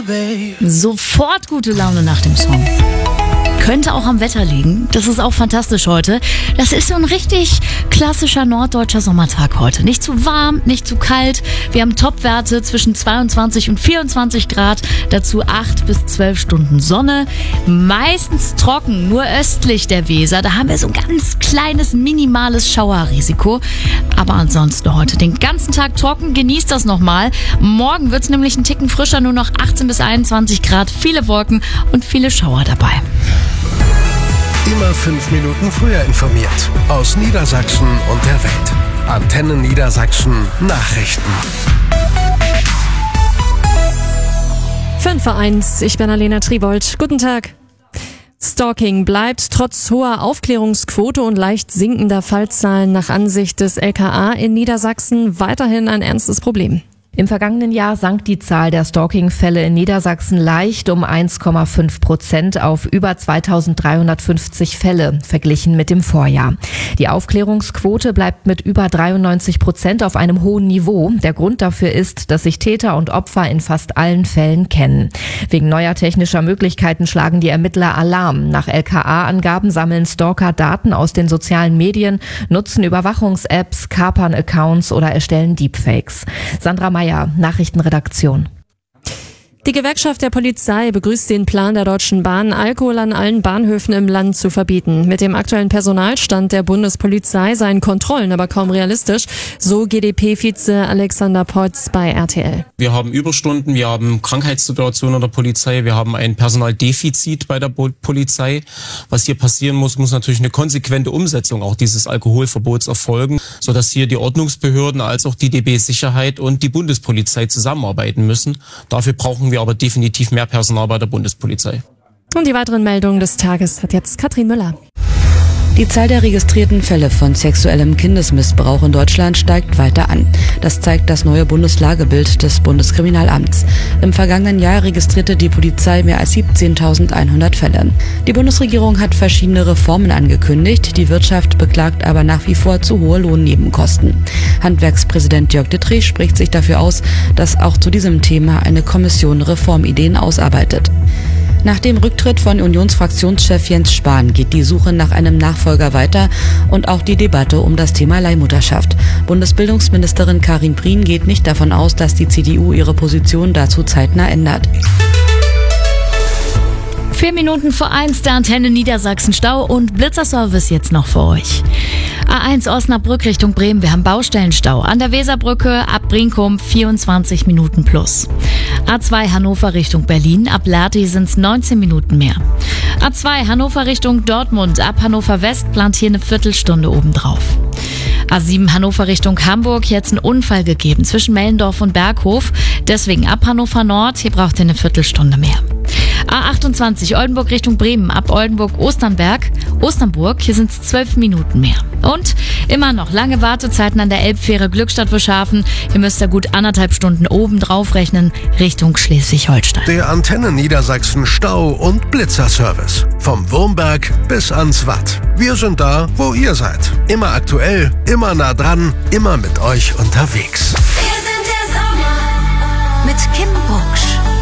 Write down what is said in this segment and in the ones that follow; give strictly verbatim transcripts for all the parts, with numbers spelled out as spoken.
Sofort gute Laune nach dem Song. Könnte auch am Wetter liegen. Das ist auch fantastisch heute. Das ist so ein richtig klassischer norddeutscher Sommertag heute. Nicht zu warm, nicht zu kalt. Wir haben Topwerte zwischen zweiundzwanzig und vierundzwanzig Grad. Dazu acht bis zwölf Stunden Sonne. Meistens trocken, nur östlich der Weser. Da haben wir so ein ganz kleines, minimales Schauerrisiko. Aber ansonsten heute den ganzen Tag trocken. Genießt das nochmal. Morgen wird es nämlich einen Ticken frischer. Nur noch achtzehn bis einundzwanzig Grad. Viele Wolken und viele Schauer dabei. Immer fünf Minuten früher informiert. Aus Niedersachsen und der Welt. Antenne Niedersachsen Nachrichten. fünf vor eins, ich bin Alena Tribold. Guten Tag. Stalking bleibt trotz hoher Aufklärungsquote und leicht sinkender Fallzahlen nach Ansicht des L K A in Niedersachsen weiterhin ein ernstes Problem. Im vergangenen Jahr sank die Zahl der Stalking-Fälle in Niedersachsen leicht um eins Komma fünf Prozent auf über zweitausenddreihundertfünfzig Fälle, verglichen mit dem Vorjahr. Die Aufklärungsquote bleibt mit über dreiundneunzig Prozent auf einem hohen Niveau. Der Grund dafür ist, dass sich Täter und Opfer in fast allen Fällen kennen. Wegen neuer technischer Möglichkeiten schlagen die Ermittler Alarm. Nach L K A-Angaben sammeln Stalker Daten aus den sozialen Medien, nutzen Überwachungs-Apps, kapern Accounts oder erstellen Deepfakes. Sandra Meyer, Nachrichtenredaktion. Die Gewerkschaft der Polizei begrüßt den Plan der Deutschen Bahn, Alkohol an allen Bahnhöfen im Land zu verbieten. Mit dem aktuellen Personalstand der Bundespolizei seien Kontrollen aber kaum realistisch, so G D P-Vize Alexander Potz bei R T L. Wir haben Überstunden, wir haben Krankheitssituationen in der Polizei, wir haben ein Personaldefizit bei der Polizei. Was hier passieren muss, muss natürlich eine konsequente Umsetzung auch dieses Alkoholverbots erfolgen, sodass hier die Ordnungsbehörden als auch die D B Sicherheit und die Bundespolizei zusammenarbeiten müssen. Dafür brauchen wir aber definitiv mehr Personal bei der Bundespolizei. Und die weiteren Meldungen des Tages hat jetzt Katrin Müller. Die Zahl der registrierten Fälle von sexuellem Kindesmissbrauch in Deutschland steigt weiter an. Das zeigt das neue Bundeslagebild des Bundeskriminalamts. Im vergangenen Jahr registrierte die Polizei mehr als siebzehntausendeinhundert Fälle. Die Bundesregierung hat verschiedene Reformen angekündigt. Die Wirtschaft beklagt aber nach wie vor zu hohe Lohnnebenkosten. Handwerkspräsident Jörg Dittrich spricht sich dafür aus, dass auch zu diesem Thema eine Kommission Reformideen ausarbeitet. Nach dem Rücktritt von Unionsfraktionschef Jens Spahn geht die Suche nach einem Nachfolger weiter und auch die Debatte um das Thema Leihmutterschaft. Bundesbildungsministerin Karin Prien geht nicht davon aus, dass die C D U ihre Position dazu zeitnah ändert. Vier Minuten vor eins, der Antenne Niedersachsen Stau und Blitzerservice jetzt noch für euch. A eins Osnabrück Richtung Bremen, wir haben Baustellenstau. An der Weserbrücke ab Brinkum vierundzwanzig Minuten plus. A zwei Hannover Richtung Berlin, ab Lerti sind es neunzehn Minuten mehr. A zwei Hannover Richtung Dortmund, ab Hannover West plant hier eine Viertelstunde obendrauf. A sieben Hannover Richtung Hamburg, jetzt ein Unfall gegeben zwischen Mellendorf und Berghof. Deswegen ab Hannover Nord, hier braucht ihr eine Viertelstunde mehr. A achtundzwanzig Oldenburg Richtung Bremen, ab Oldenburg-Osternberg, Osternburg, hier sind es zwölf Minuten mehr. Und immer noch lange Wartezeiten an der Elbfähre Glückstadt-Wilshafen. Hier müsst ihr gut anderthalb Stunden oben drauf rechnen, Richtung Schleswig-Holstein. Der Antenne Niedersachsen Stau- und Blitzerservice. Vom Wurmberg bis ans Watt. Wir sind da, wo ihr seid. Immer aktuell, immer nah dran, immer mit euch unterwegs. Wir sind der Sommer mit Kim Bucksch.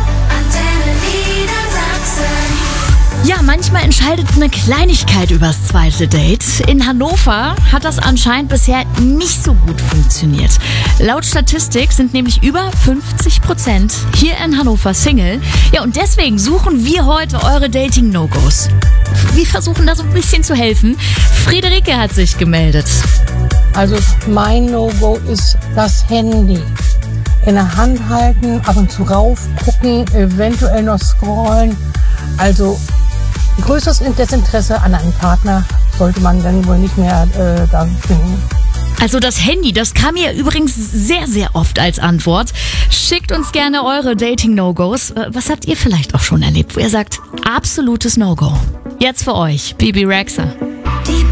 Ja, manchmal entscheidet eine Kleinigkeit übers zweite Date. In Hannover hat das anscheinend bisher nicht so gut funktioniert. Laut Statistik sind nämlich über fünfzig Prozent hier in Hannover Single. Ja, und deswegen suchen wir heute eure Dating-No-Gos. Wir versuchen da so ein bisschen zu helfen. Friederike hat sich gemeldet. Also mein No-Go ist das Handy. In der Hand halten, ab und zu raufgucken, eventuell noch scrollen. Also größeres Desinteresse an einem Partner sollte man dann wohl nicht mehr äh, da finden. Also das Handy, das kam mir übrigens sehr, sehr oft als Antwort. Schickt uns gerne eure Dating-No-Gos. Was habt ihr vielleicht auch schon erlebt, wo ihr sagt, absolutes No-Go? Jetzt für euch, Bibi Rexha.